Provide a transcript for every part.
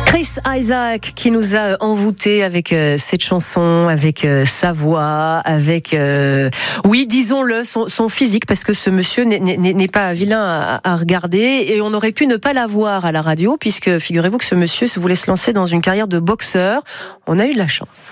Chris Isaak qui nous a envoûtés avec cette chanson, avec sa voix, avec, oui, disons-le, son physique, parce que ce monsieur n'est pas vilain à regarder, et on aurait pu ne pas l'avoir à la radio, puisque figurez-vous que ce monsieur voulait se lancer dans une carrière de boxeur. On a eu de la chance.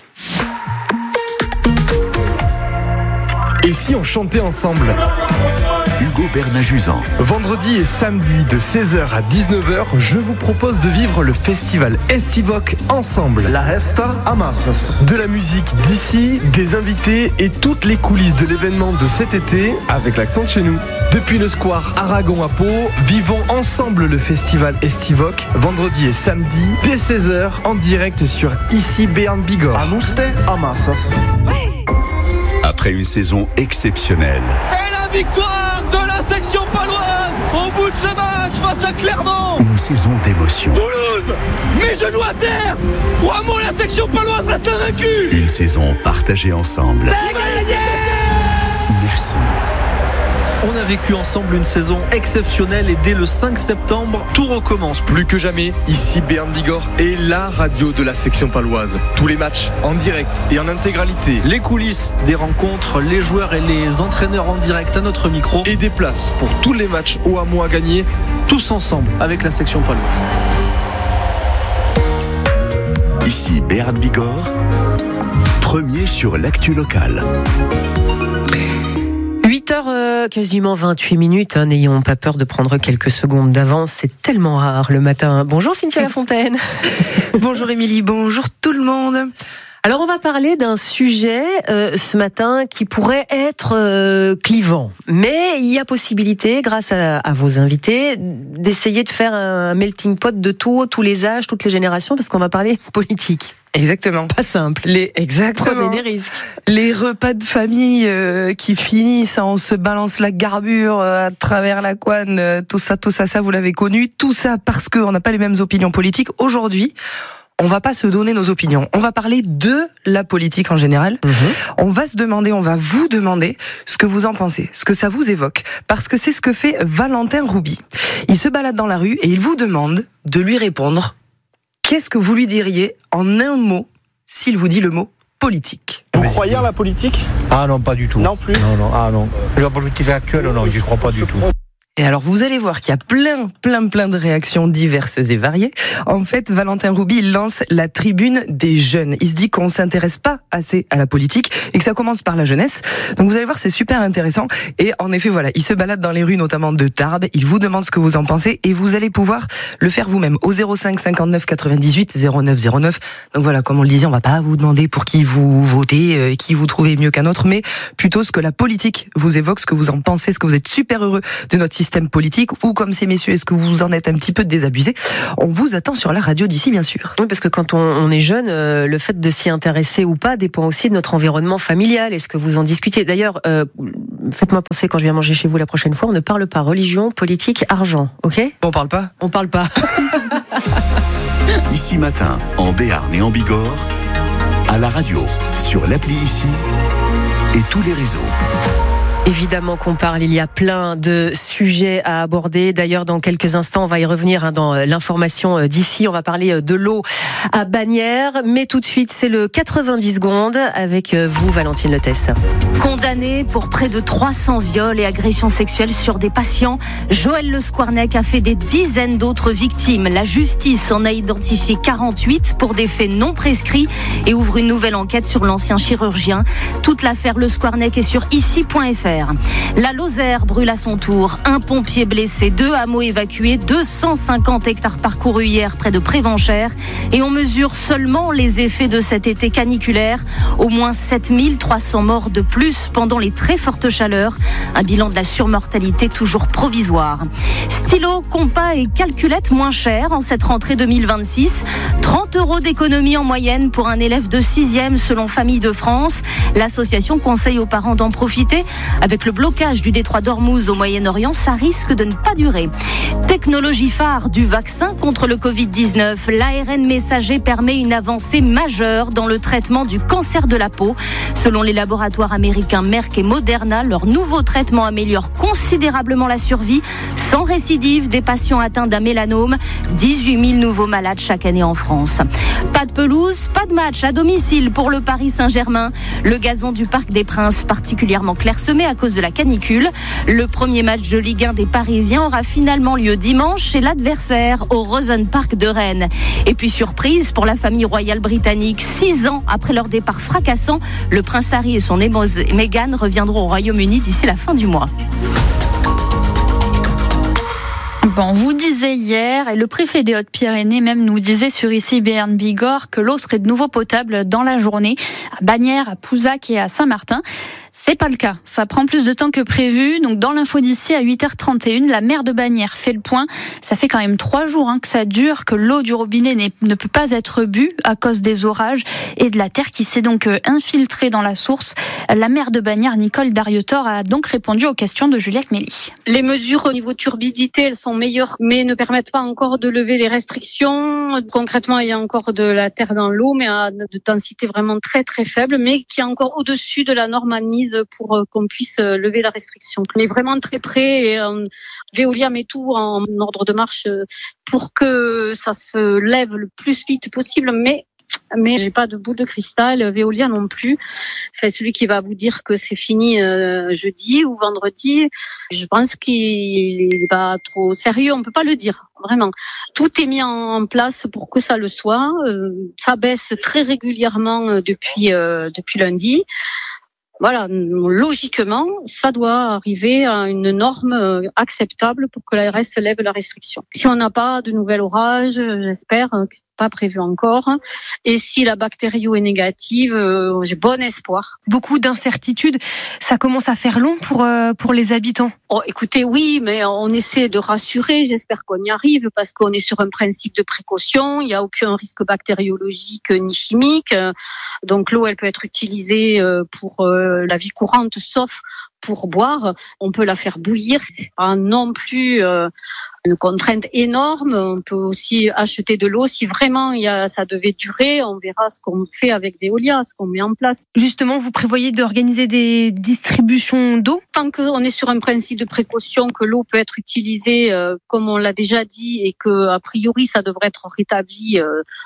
Et si on chantait ensemble ? Hugo Bernat-Juzan. Vendredi et samedi de 16h à 19h, je vous propose de vivre le festival Estivoc ensemble. La Resta a Massas. De la musique d'ici, des invités et toutes les coulisses de l'événement de cet été avec l'accent de chez nous. Depuis le square Aragon à Pau, vivons ensemble le festival Estivoc, vendredi et samedi, dès 16h, en direct sur Ici Béarn Bigorre. Anuste a Massas. Après une saison exceptionnelle. Et la victoire de la section paloise au bout de ce match face à Clermont. Une saison d'émotion. Toulouse, mes genoux à terre. Crois-moi, la section paloise reste invaincue. Une saison partagée ensemble. Merci. On a vécu ensemble une saison exceptionnelle et dès le 5 septembre, tout recommence. Plus que jamais, Ici Béarn Bigorre est la radio de la section paloise. Tous les matchs en direct et en intégralité. Les coulisses des rencontres, les joueurs et les entraîneurs en direct à notre micro. Et des places pour tous les matchs au hameau à gagner. Tous ensemble avec la section paloise. Ici Béarn Bigorre, premier sur l'actu locale. 8h, quasiment 28 minutes, n'ayons pas peur de prendre quelques secondes d'avance, c'est tellement rare le matin. Bonjour Cynthia Lafontaine. Bonjour Émilie, bonjour tout le monde. Alors on va parler d'un sujet ce matin qui pourrait être clivant, mais il y a possibilité, grâce à vos invités, d'essayer de faire un melting pot de tous les âges, toutes les générations, parce qu'on va parler politique. Exactement. Pas simple. Exactement. Prenez des risques. Les repas de famille qui finissent, on se balance la garbure à travers la couenne, tout ça, vous l'avez connu. Tout ça parce qu'on n'a pas les mêmes opinions politiques. Aujourd'hui, on va pas se donner nos opinions. On va parler de la politique en général. On va vous demander ce que vous en pensez, ce que ça vous évoque. Parce que c'est ce que fait Valentin Rouby. Il se balade dans la rue et il vous demande de lui répondre. Qu'est-ce que vous lui diriez en un mot s'il vous dit le mot politique ? Vous croyez en la politique ? Ah non, pas du tout. Non plus ? Non. La politique actuelle, non, j'y crois pas du tout. Et alors, vous allez voir qu'il y a plein de réactions diverses et variées. En fait, Valentin Rouby lance la tribune des jeunes. Il se dit qu'on s'intéresse pas assez à la politique et que ça commence par la jeunesse. Donc, vous allez voir, c'est super intéressant. Et en effet, voilà, il se balade dans les rues, notamment de Tarbes. Il vous demande ce que vous en pensez et vous allez pouvoir le faire vous-même au 05 59 98 09 09. Donc voilà, comme on le disait, on va pas vous demander pour qui vous votez, qui vous trouvez mieux qu'un autre, mais plutôt ce que la politique vous évoque, ce que vous en pensez, ce que vous êtes super heureux de notre système politique, ou comme ces messieurs, est-ce que vous en êtes un petit peu désabusés ? On vous attend sur la radio d'ici, bien sûr. Oui, parce que quand on est jeune, le fait de s'y intéresser ou pas dépend aussi de notre environnement familial. Est-ce que vous en discutez ? D'ailleurs, faites-moi penser quand je viens manger chez vous la prochaine fois, on ne parle pas religion, politique, argent, ok ? On parle pas ? On parle pas. Ici Matin, en Béarn et en Bigorre, à la radio, sur l'appli Ici et tous les réseaux. Évidemment qu'on parle, il y a plein de sujets à aborder. D'ailleurs, dans quelques instants, on va y revenir dans l'information d'ici. On va parler de l'eau à Bagnères. Mais tout de suite, c'est le 90 secondes avec vous, Valentine Letesse. Condamné pour près de 300 viols et agressions sexuelles sur des patients, Joël Le Squarnec a fait des dizaines d'autres victimes. La justice en a identifié 48 pour des faits non prescrits et ouvre une nouvelle enquête sur l'ancien chirurgien. Toute l'affaire Le Squarnec est sur ici.fr. La Lozère brûle à son tour. Un pompier blessé, 2 hameaux évacués, 250 hectares parcourus hier près de Prévenchères. Et on mesure seulement les effets de cet été caniculaire. Au moins 7300 morts de plus pendant les très fortes chaleurs. Un bilan de la surmortalité toujours provisoire. Stylo, compas et calculettes moins chers en cette rentrée 2026. 30 € d'économie en moyenne pour un élève de 6e selon Famille de France. L'association conseille aux parents d'en profiter. Avec le blocage du détroit d'Ormuz au Moyen-Orient, ça risque de ne pas durer. Technologie phare du vaccin contre le Covid-19. L'ARN messager permet une avancée majeure dans le traitement du cancer de la peau. Selon les laboratoires américains Merck et Moderna, leur nouveau traitement améliore considérablement la survie, sans récidive des patients atteints d'un mélanome. 18 000 nouveaux malades chaque année en France. Pas de pelouse, pas de match à domicile pour le Paris Saint-Germain. Le gazon du Parc des Princes particulièrement clairsemé à cause de la canicule. Le premier match de Ligue 1 des Parisiens aura finalement lieu dimanche chez l'adversaire au Rosenpark de Rennes. Et puis surprise pour la famille royale britannique, 6 ans après leur départ fracassant, le prince Harry et son épouse Meghan reviendront au Royaume-Uni d'ici la fin du mois. Bon, vous disiez hier, et le préfet des Hautes-Pyrénées même nous disait sur ici Béarn Bigorre que l'eau serait de nouveau potable dans la journée à Bagnères, à Pouzac et à Saint-Martin. C'est pas le cas. Ça prend plus de temps que prévu. Donc, dans l'info d'ici à 8h31, la maire de Bagnères fait le point. Ça fait quand même 3 jours que ça dure, que l'eau du robinet ne peut pas être bue à cause des orages et de la terre qui s'est donc infiltrée dans la source. La maire de Bagnères, Nicole Darietor, a donc répondu aux questions de Juliette Mély. Les mesures au niveau turbidité, elles sont meilleures, mais ne permettent pas encore de lever les restrictions. Concrètement, il y a encore de la terre dans l'eau, mais à de densité vraiment très très faible, mais qui est encore au-dessus de la norme admise pour qu'on puisse lever la restriction. On est vraiment très près et Veolia met tout en ordre de marche pour que ça se lève le plus vite possible, mais j'ai pas de boule de cristal, Veolia non plus. Enfin, celui qui va vous dire que c'est fini jeudi ou vendredi, je pense qu'il est pas trop sérieux, on peut pas le dire, vraiment. Tout est mis en place pour que ça le soit. Ça baisse très régulièrement depuis lundi. Voilà, logiquement, ça doit arriver à une norme acceptable pour que l'ARS lève la restriction. Si on n'a pas de nouvel orage, j'espère, pas prévu encore, et si la bactério est négative, j'ai bon espoir. Beaucoup d'incertitudes, ça commence à faire long pour les habitants. Oh, écoutez, oui, mais on essaie de rassurer, j'espère qu'on y arrive, parce qu'on est sur un principe de précaution, il n'y a aucun risque bactériologique ni chimique, donc l'eau, elle peut être utilisée pour la vie courante, sauf pour boire. On peut la faire bouillir, c'est pas non plus une contrainte énorme. On peut aussi acheter de l'eau si vraiment ça devait durer. On verra ce qu'on fait avec Veolia, ce qu'on met en place. Justement, vous prévoyez d'organiser des distributions d'eau ? Tant qu'on est sur un principe de précaution, que l'eau peut être utilisée comme on l'a déjà dit et que a priori ça devrait être rétabli.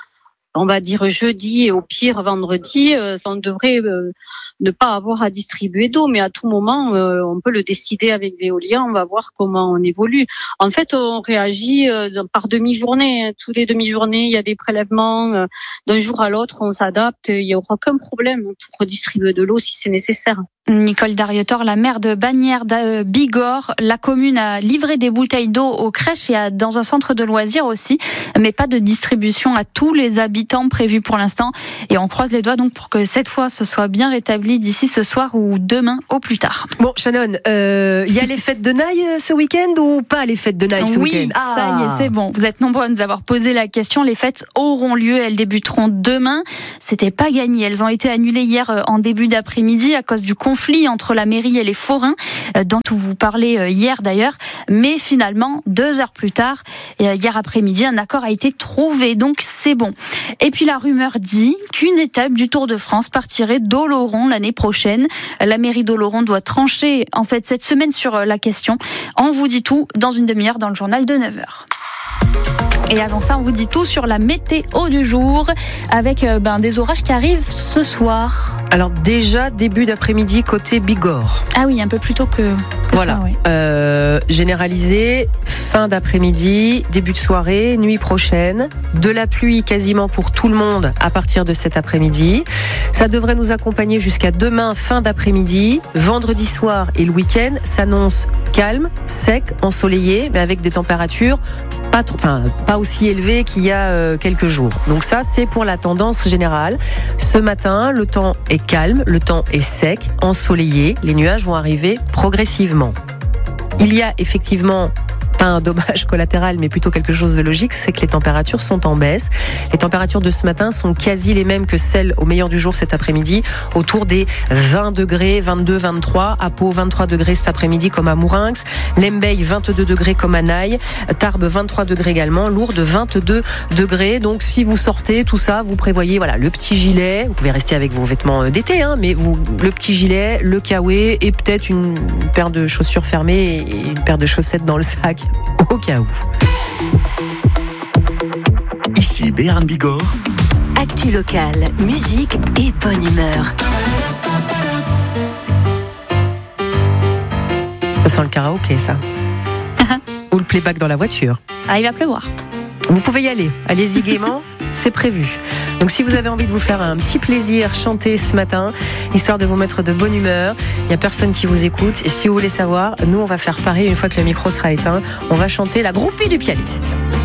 On va dire jeudi et au pire vendredi, on devrait ne pas avoir à distribuer d'eau, mais à tout moment, on peut le décider avec Veolia, on va voir comment on évolue. En fait, on réagit par demi-journée. Tous les demi-journées, il y a des prélèvements. D'un jour à l'autre, on s'adapte. Il n'y aura aucun problème pour redistribuer de l'eau si c'est nécessaire. Nicole Darietor, la maire de Bagnères Bigorre, la commune a livré des bouteilles d'eau aux crèches et dans un centre de loisirs aussi, mais pas de distribution à tous les habitants prévus pour l'instant. Et on croise les doigts donc pour que cette fois ce soit bien rétabli d'ici ce soir ou demain au plus tard. Bon, Shannon, il y a les fêtes de Naï ce week-end ou pas les fêtes de Naï ce week-end ? Oui, ça y est, c'est bon. Vous êtes nombreux à nous avoir posé la question. Les fêtes auront lieu, elles débuteront demain. C'était pas gagné. Elles ont été annulées hier en début d'après-midi à cause du conflit entre la mairie et les forains, dont vous parlez hier d'ailleurs. Mais finalement, 2 heures plus tard, hier après-midi, un accord a été trouvé. Donc c'est bon. Et puis la rumeur dit qu'une étape du Tour de France partirait d'Oloron l'année prochaine. La mairie d'Oloron doit trancher en fait cette semaine sur la question. On vous dit tout dans une demi-heure dans le journal de 9h. Et avant ça, on vous dit tout sur la météo du jour avec des orages qui arrivent ce soir. Alors déjà, début d'après-midi côté Bigorre. Ah oui, un peu plus tôt que voilà. Ça, oui. Généralisé, fin d'après-midi, début de soirée, nuit prochaine. De la pluie quasiment pour tout le monde à partir de cet après-midi. Ça devrait nous accompagner jusqu'à demain, fin d'après-midi. Vendredi soir et le week-end s'annonce calme, sec, ensoleillé, mais avec des températures pas aussi élevées qu'il y a quelques jours. Donc ça, c'est pour la tendance générale. Ce matin, le temps est calme, le temps est sec, ensoleillé. Les nuages vont arriver progressivement. Il y a effectivement pas un dommage collatéral, mais plutôt quelque chose de logique, c'est que les températures sont en baisse. Les températures de ce matin sont quasi les mêmes que celles au meilleur du jour cet après-midi, autour des 20 degrés, 22, 23. À Pau, 23 degrés cet après-midi comme à Mourinx. Lembeil, 22 degrés comme à Naï. Tarbes, 23 degrés également. Lourdes, 22 degrés. Donc si vous sortez, tout ça, vous prévoyez voilà le petit gilet. Vous pouvez rester avec vos vêtements d'été, mais le petit gilet, le kawaii et peut-être une paire de chaussures fermées et une paire de chaussettes dans le sac. Au cas où. Ici Béarn Bigorre. Actu locale, musique et bonne humeur. Ça sent le karaoké, ça. Ou le playback dans la voiture. Ah, il va pleuvoir. Vous pouvez y aller. Allez-y gaiement, c'est prévu. Donc si vous avez envie de vous faire un petit plaisir, chanter ce matin, histoire de vous mettre de bonne humeur, il n'y a personne qui vous écoute. Et si vous voulez savoir, nous on va faire pareil une fois que le micro sera éteint. On va chanter la groupie du pianiste.